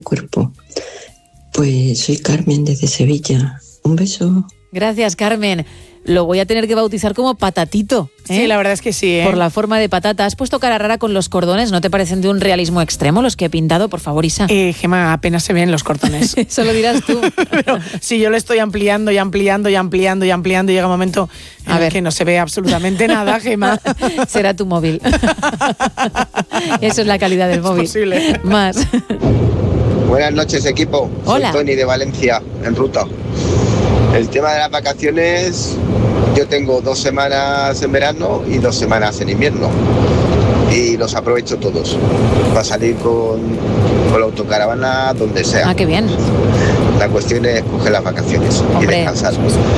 cuerpo. Pues soy Carmen desde Sevilla. Un beso. Gracias, Carmen. Lo voy a tener que bautizar como Patatito, ¿eh? Sí, la verdad es que sí, ¿eh? Por la forma de patata. Has puesto cara rara con los cordones, ¿no te parecen de un realismo extremo los que he pintado? Por favor, Isa. Gema, apenas se ven los cordones. Eso lo dirás tú. Pero si yo lo estoy ampliando y ampliando y ampliando y ampliando, llega un momento en el que no se ve absolutamente nada, Gema. Será tu móvil. Eso es la calidad del móvil. Es posible. Más. Buenas noches, equipo. Hola. Soy Tony de Valencia, en ruta. El tema de las vacaciones, yo tengo 2 semanas en verano y 2 semanas en invierno. Y los aprovecho todos para salir con la autocaravana donde sea. Ah, qué bien. La cuestión es coger las vacaciones y descansar.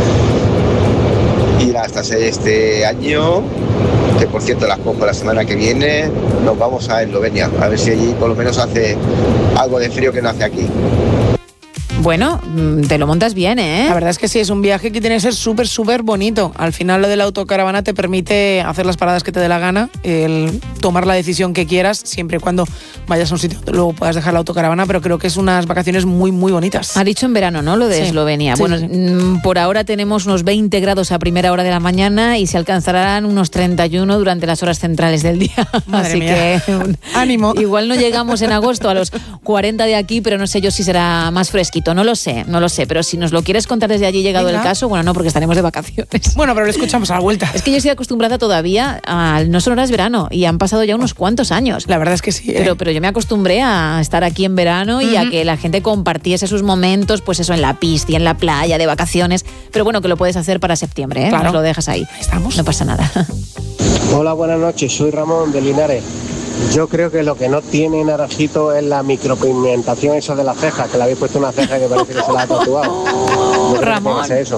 Y hasta este año, que por cierto las cojo la semana que viene, nos vamos a Eslovenia. A ver si allí por lo menos hace algo de frío que no hace aquí. Bueno, te lo montas bien, ¿eh? La verdad es que sí, es un viaje que tiene que ser súper, súper bonito. Al final lo de la autocaravana te permite hacer las paradas que te dé la gana, el tomar la decisión que quieras, siempre y cuando vayas a un sitio donde luego puedas dejar la autocaravana, pero creo que es unas vacaciones muy, muy bonitas. Ha dicho en verano, ¿no? Lo de Sí. Eslovenia. Sí, Bueno, sí. Por ahora tenemos unos 20 grados a primera hora de la mañana y se alcanzarán unos 31 durante las horas centrales del día. Madre Así mía. que ánimo. Igual no llegamos en agosto a los 40 de aquí, pero no sé yo si será más fresquito. No lo sé, pero si nos lo quieres contar desde allí llegado Venga. el caso, bueno, no, porque estaremos de vacaciones. Bueno, pero lo escuchamos a la vuelta. Es que yo estoy acostumbrada todavía al no son horas verano y han pasado ya unos cuantos años. La verdad es que sí. Pero yo me acostumbré a estar aquí en verano y a que la gente compartiese sus momentos, pues eso, en la pista, en la playa, de vacaciones. Pero bueno, que lo puedes hacer para septiembre, ¿eh? Claro. Nos lo dejas ahí. Ahí estamos. No pasa nada. Hola, buenas noches, soy Ramón de Linares. Yo creo que lo que no tiene Naranjito es la micropigmentación esa de la ceja, que le habéis puesto una ceja que parece que se la ha tatuado. Yo creo que Ramón. puede ser eso.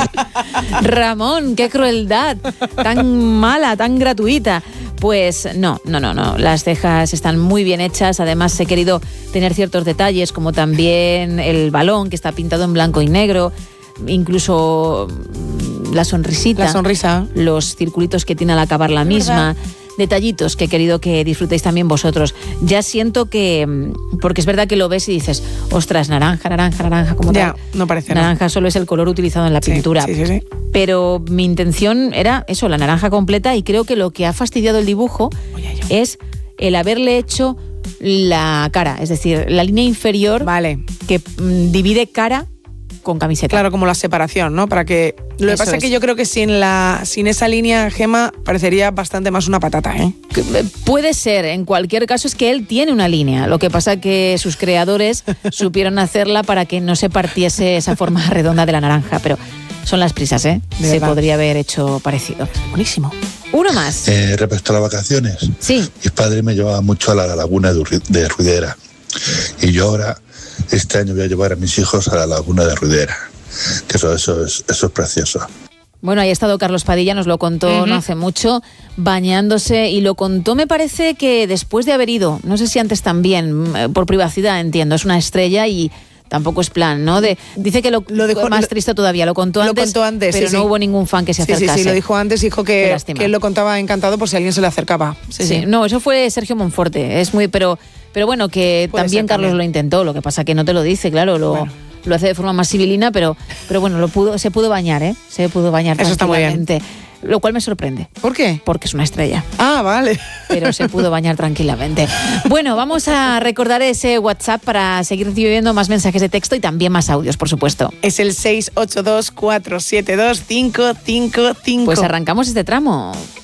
Ramón, qué crueldad, tan mala, tan gratuita. Pues no. Las cejas están muy bien hechas. Además, he querido tener ciertos detalles, como también el balón, que está pintado en blanco y negro. Incluso la sonrisita. La sonrisa. Los circulitos que tiene al acabar la misma. Detallitos que he querido que disfrutéis también vosotros. Ya siento que, porque es verdad que lo ves y dices, ostras, naranja, como Ya, tal. no parece Naranja solo es el color utilizado en la pintura. Sí. Pero mi intención era eso, la naranja completa, y creo que lo que ha fastidiado el dibujo es el haberle hecho la cara, es decir, la línea inferior que divide cara con camiseta. Claro, como la separación, ¿no? Para que lo que Eso pasa es que es. yo creo que sin esa línea, Gema, parecería bastante más una patata, ¿eh? Puede ser, en cualquier caso es que él tiene una línea, lo que pasa que sus creadores supieron hacerla para que no se partiese esa forma redonda de la naranja, pero son las prisas, ¿eh? De Se verdad. podría haber hecho parecido. Buenísimo. Uno más. Respecto a las vacaciones, Sí. mis padres me llevaban mucho a la laguna de Ruidera, y yo ahora este año voy a llevar a mis hijos a la laguna de Ruidera, que eso es precioso. Bueno, ahí ha estado Carlos Padilla, nos lo contó no hace mucho, bañándose, y lo contó, me parece que después de haber ido, no sé si antes también, por privacidad, entiendo, es una estrella y tampoco es plan, ¿no? Dice que lo dejó más triste todavía, lo contó antes, pero sí, no sí. hubo ningún fan que se acercase. Sí, lo dijo antes, dijo Qué que lástima. él lo contaba encantado por si alguien se le acercaba. Sí. No, eso fue Sergio Monforte, es muy, pero bueno, que Puede también ser, Carlos también. lo intentó, lo que pasa que no te lo dice, claro, lo hace de forma más civilina, pero bueno, se pudo bañar, ¿eh? Se pudo bañar Eso está muy bien. tranquilamente. Lo cual me sorprende. ¿Por qué? Porque es una estrella. Ah, vale. Pero se pudo bañar tranquilamente. Bueno, vamos a recordar ese WhatsApp para seguir recibiendo más mensajes de texto y también más audios, por supuesto. Es el 682-472-555. Pues arrancamos este tramo.